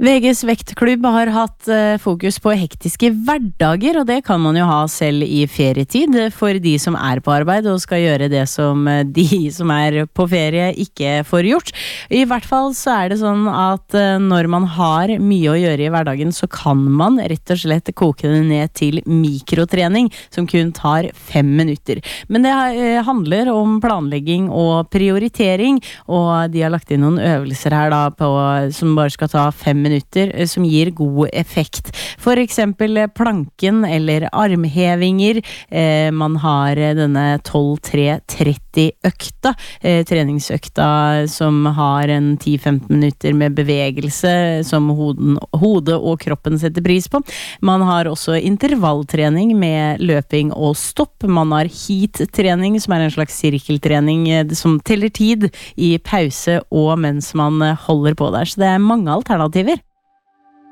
VGs vektklubb har hatt fokus på hektiske hverdager, og det kan man jo ha selv i ferietid for de som på arbeid og skal gjøre det som de som på ferie ikke får gjort. I hvert fall så det sånn at når man har mye å gjøre i hverdagen, så kan man rett og slett koke det ned til mikrotrening, som kun tar 5 minutter. Men det handler om planlegging og prioritering, og de har lagt inn noen øvelser her da som bare skal ta 5 minutter, som gir god effekt. For eksempel planken eller armhevinger. Man har denne 12-3-30 økta, treningsøkta som har en 10-15 minutter med bevegelse som hodet og kroppen setter pris på. Man har også intervalltrening med løping og stopp. Man har heat-trening, som en slags sirkeltrening som teller tid i pause og mens man holder på der. Så det mange alternativer.